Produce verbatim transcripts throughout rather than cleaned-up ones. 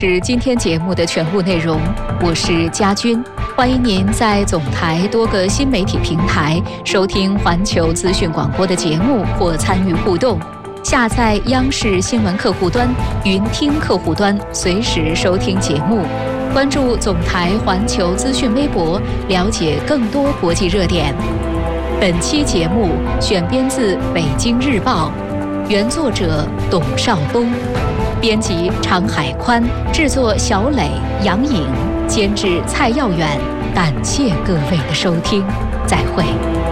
是今天节目的全部内容，我是佳君，欢迎您在总台多个新媒体平台收听环球资讯广播的节目或参与互动。下载央视新闻客户端、云听客户端，随时收听节目。关注总台环球资讯微博，了解更多国际热点。本期节目选编自《北京日报》，原作者董少东。编辑常海宽，制作小磊、杨颖，监制蔡耀远。感谢各位的收听，再会。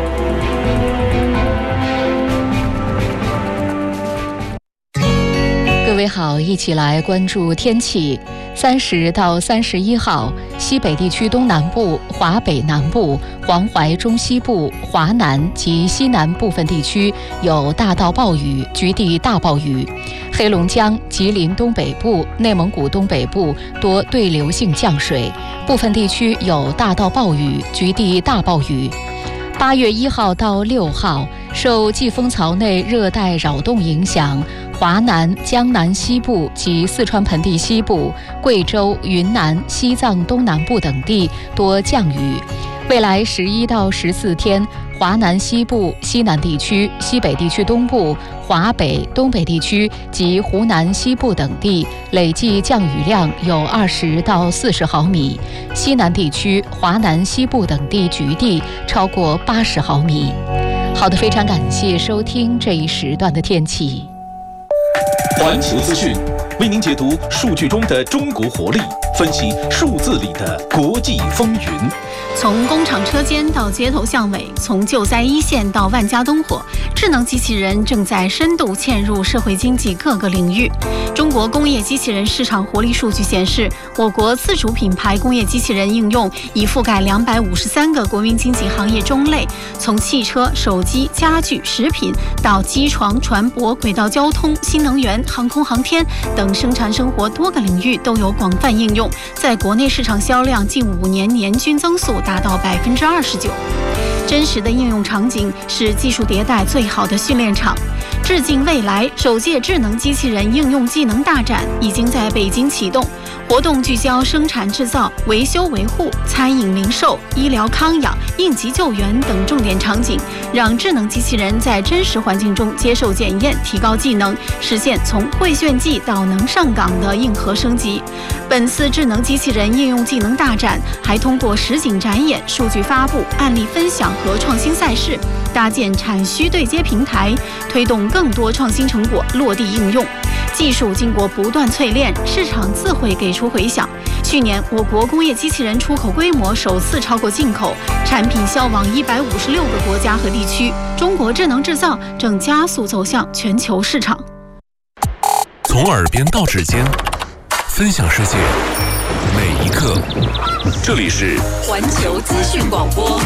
各位好，一起来关注天气。三十到三十一号，西北地区东南部、华北南部、黄淮中西部、华南及西南部分地区有大到暴雨，局地大暴雨。黑龙江、吉林东北部、内蒙古东北部多对流性降水，部分地区有大到暴雨，局地大暴雨。八月一号到六号，受季风槽内热带扰动影响，华南、江南西部及四川盆地西部、贵州、云南、西藏东南部等地多降雨。未来十一到十四天，华南西部、西南地区、西北地区东部、华北、东北地区及湖南西部等地累计降雨量有二十到四十毫米，西南地区、华南西部等地局地超过八十毫米。好的，非常感谢收听这一时段的天气。 环球资讯为您解读数据中的中国活力，分析数字里的国际风云。 从工厂车间到街头巷尾，从救灾一线到万家灯火，智能机器人正在深度嵌入社会经济各个领域。中国工业机器人市场活力数据显示，我国自主品牌工业机器人应用已覆盖两百五十三个国民经济行业中类，从汽车、手机、家具、食品到机床、船舶、轨道交通、新能源、航空航天等生产生活多个领域都有广泛应用，在国内市场销量近五年年均增速达到百分之二十九。真实的应用场景是技术迭代最好的训练场。致敬未来首届智能机器人应用技能大展已经在北京启动，活动聚焦生产制造、维修维护、餐饮零售、医疗康养、应急救援等重点场景，让智能机器人在真实环境中接受检验，提高技能，实现从会炫技到能上岗的硬核升级。本次智能机器人应用技能大展还通过实景展演、数据发布、案例分享和创新赛事，搭建产需对接平台，推动更多创新成果落地应用。技术经过不断淬炼，市场自会给出回响。去年，我国工业机器人出口规模首次超过进口，产品销往一百五十六个国家和地区。中国智能制造正加速走向全球市场。 从耳边到指尖，分享世界每一刻。这里是环球资讯广播。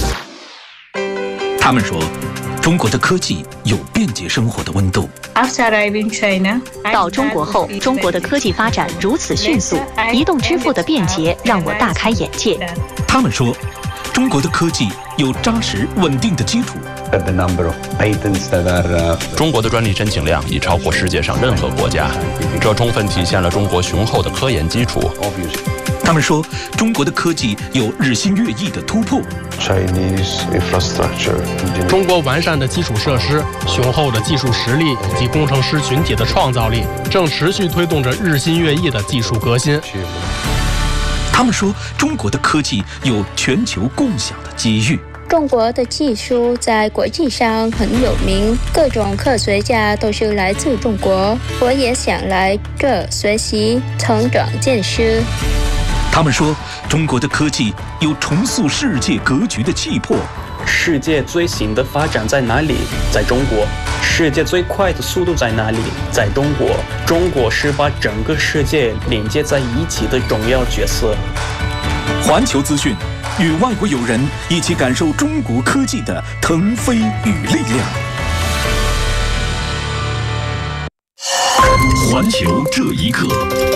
他们说，中国的科技有便捷生活的温度。 到中国后，中国的科技发展如此迅速，移动支付的便捷让我大开眼界。 他们说，中国的科技有扎实稳定的基础。 中国的专利申请量已超过世界上任何国家，这充分体现了中国雄厚的科研基础。 他们说，中国的科技有日新月异的突破。 中国完善的基础设施、雄厚的技术实力以及工程师群体的创造力，正持续推动着日新月异的技术革新。 他们说，中国的科技有全球共享的机遇。 中国的技术在国际上很有名，各种科学家都是来自中国，我也想来这学习、成长见识。 他们说，中国的科技有重塑世界格局的气魄。 世界最新的发展在哪里？在中国。世界最快的速度在哪里？在中国。中国是把整个世界连接在一起的重要角色。 环球资讯与外国友人一起感受中国科技的腾飞与力量。环球这一刻。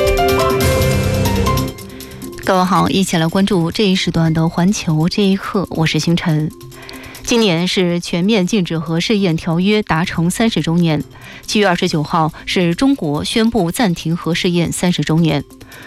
各位好，一起来关注这一时段的环球这一刻，我是星辰。今年是全面禁止核试验条约达成三十周年，七月二十九号是中国宣布暂停核试验三十周年。